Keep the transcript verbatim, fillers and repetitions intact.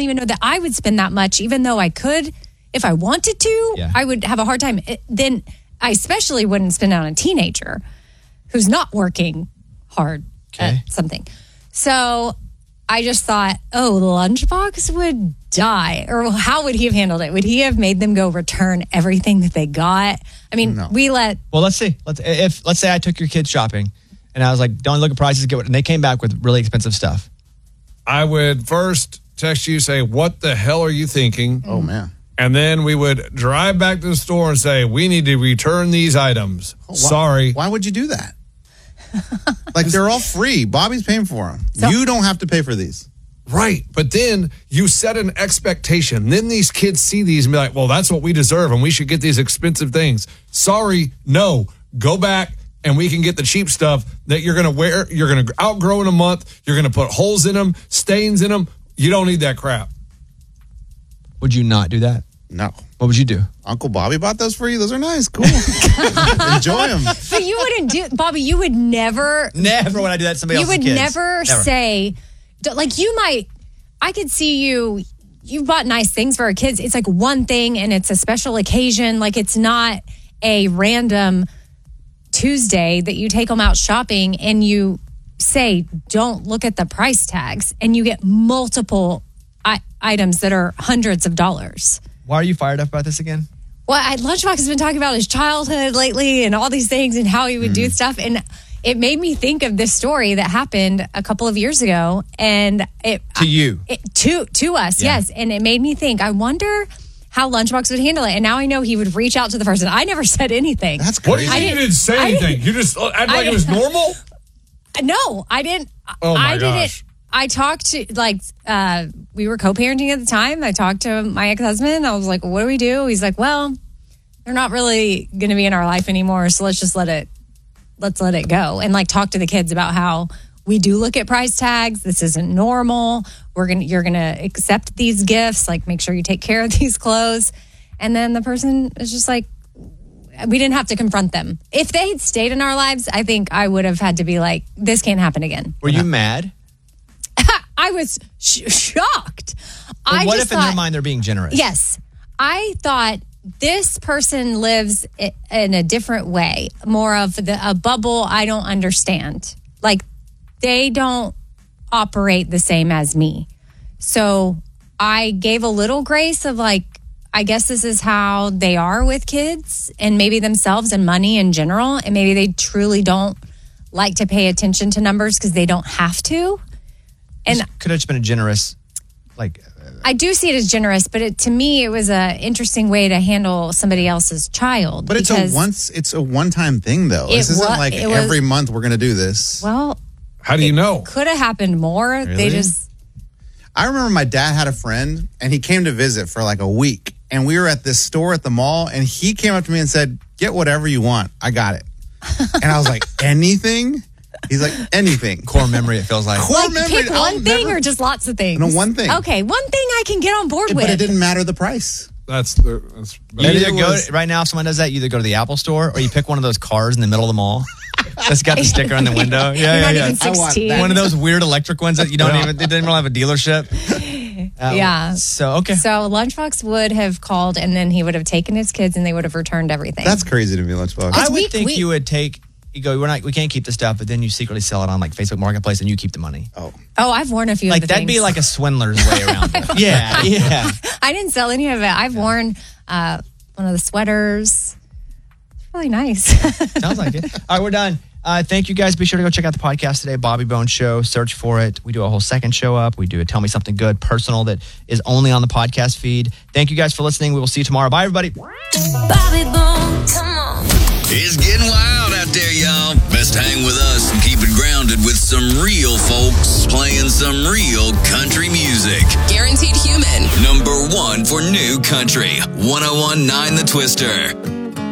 even know that I would spend that much, even though I could, if I wanted to. Yeah. I would have a hard time. It, then I especially wouldn't spend it on a teenager who's not working hard Okay. at something. So I just thought, oh, the lunchbox would die. Or how would he have handled it? Would he have made them go return everything that they got? I mean, No. we let... Well, let's see. Let's if let's say I took your kids shopping and I was like, don't look at prices, get what, and they came back with really expensive stuff. I would first text you, say, what the hell are you thinking? Oh, man. And then we would drive back to the store and say, we need to return these items. Why- Sorry. Why would you do that? Like, they're all free. Bobby's paying for them. So- you don't have to pay for these. Right. But then you set an expectation. Then these kids see these and be like, well, that's what we deserve and we should get these expensive things. Sorry. No. Go back and we can get the cheap stuff that you're going to wear. You're going to outgrow in a month. You're going to put holes in them, stains in them. You don't need that crap. Would you not do that? No. What would you do? Uncle Bobby bought those for you. Those are nice. Cool. Enjoy them. But you wouldn't do... Bobby, you would never... Never would I do that to somebody You else's would kids. never, say... Like, you might... I could see you... You bought nice things for our kids. It's like one thing and it's a special occasion. Like, it's not a random Tuesday that you take them out shopping and you say, don't look at the price tags. And you get multiple I- items that are hundreds of dollars. Why are you fired up about this again? Well, I, Lunchbox has been talking about his childhood lately and all these things and how he would do stuff. And it made me think of this story that happened a couple of years ago. And it To you. it, to to us, Yeah. yes. And it made me think, I wonder how Lunchbox would handle it. And now I know he would reach out to the person. I never said anything. That's What do crazy. you mean you didn't- didn't say I anything? didn't- You just act like I it was didn't- normal? No, I didn't. Oh, my I gosh. didn't. I talked to, like, uh, we were co-parenting at the time. I talked to my ex-husband. I was like, well, what do we do? He's like, well, they're not really going to be in our life anymore. So let's just let it, let's let it go. And like talk to the kids about how we do look at price tags. This isn't normal. We're going to, you're going to accept these gifts. Like, make sure you take care of these clothes. And then the person is just like, we didn't have to confront them. If they had stayed in our lives, I think I would have had to be like, this can't happen again. Were you mad? I was sh- shocked. But I what just if in thought, their mind they're being generous? Yes. I thought this person lives i- in a different way, more of the, a bubble I don't understand. Like, they don't operate the same as me. So I gave a little grace of like, I guess this is how they are with kids and maybe themselves and money in general. And maybe they truly don't like to pay attention to numbers because they don't have to. And Could have just been a generous, like, I do see it as generous, but it, to me, it was a interesting way to handle somebody else's child. But it's a because- once. It's a one-time thing, though. It This isn't wa- like it was- every month we're going to do this. Well, How do you know? could have happened more. They Really? just I remember my dad had a friend, and he came to visit for like a week. And we were at this store at the mall, and he came up to me and said, "Get whatever you want. I got it." And I was like, "Anything?" He's like, "Anything." core memory, it feels like. Core like memory, pick I'll one thing never- or just lots of things. No, one thing. Okay, one thing I can get on board with. But it didn't matter the price. That's the. That's, You either it go, was- right now, if someone does that, you either go to the Apple store or you pick one of those cars in the middle of the mall that's got the sticker on the window. Yeah, You're yeah, not yeah. even I want sixteen. that. One of those weird electric ones that you don't even, they didn't really have a dealership. Uh, Yeah. So, okay. So Lunchbox would have called, and then he would have taken his kids, and they would have returned everything. That's crazy to me, Lunchbox. I would week- think week- you would take, you go, we're not, we can't keep the stuff, but then you secretly sell it on like Facebook Marketplace and you keep the money. oh, oh, I've worn a few. Like of the that'd be things. like a swindler's way around it. Yeah, yeah. I didn't sell any of it. I've worn uh, one of the sweaters. It's really nice. Sounds like it. All right, we're done. Uh, thank you guys. Be sure to go check out the podcast today, Bobby Bones Show. Search for it. We do a whole second show up. We do a Tell Me Something Good personal that is only on the podcast feed. Thank you guys for listening. We will see you tomorrow. Bye, everybody. Bobby Bones, come on. It's getting wild out there, y'all. Best hang with us and keep it grounded with some real folks playing some real country music. Guaranteed human. Number one for new country. one oh one point nine The Twister.